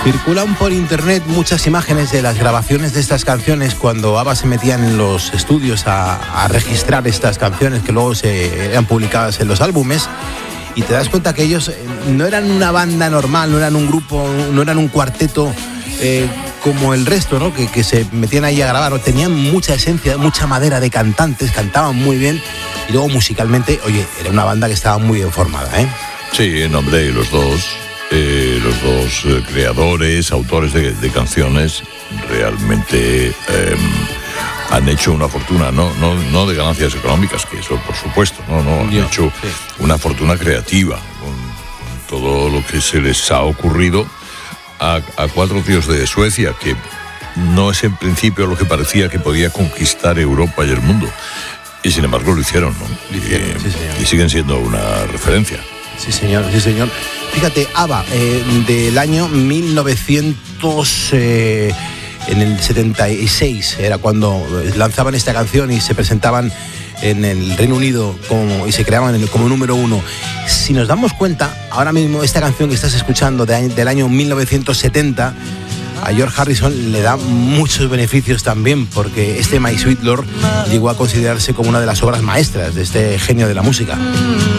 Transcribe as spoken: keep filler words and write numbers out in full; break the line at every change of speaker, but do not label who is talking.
Circulan por internet muchas imágenes de las grabaciones de estas canciones cuando ABBA se metían en los estudios a, a registrar estas canciones que luego se eran publicadas en los álbumes, y te das cuenta que ellos no eran una banda normal, no eran un grupo, no eran un cuarteto eh, como el resto, ¿no? Que, que se metían ahí a grabar, ¿no? Tenían mucha esencia, mucha madera de cantantes, cantaban muy bien, y luego musicalmente, oye, era una banda que estaba muy bien formada, ¿eh?
Sí, en nombre de los dos. Eh, los dos eh, creadores, autores de, de canciones, realmente eh, han hecho una fortuna, no, no, no de ganancias económicas, que eso por supuesto, no, no, han
Yo,
hecho
sí.
una fortuna creativa con, con todo lo que se les ha ocurrido a, a cuatro tíos de Suecia, que no es en principio lo que parecía que podía conquistar Europa y el mundo, y sin embargo lo hicieron, ¿no?
Lo hicieron,
y,
sí, señor.
y siguen siendo una referencia.
Sí, señor, sí, señor. Fíjate, ABBA, eh, del año mil novecientos, eh, en el setenta y seis, era cuando lanzaban esta canción y se presentaban en el Reino Unido como, y se creaban en el, como número uno. Si nos damos cuenta, ahora mismo esta canción que estás escuchando de, del año mil novecientos setenta, a George Harrison le da muchos beneficios también, porque este My Sweet Lord llegó a considerarse como una de las obras maestras de este genio de la música.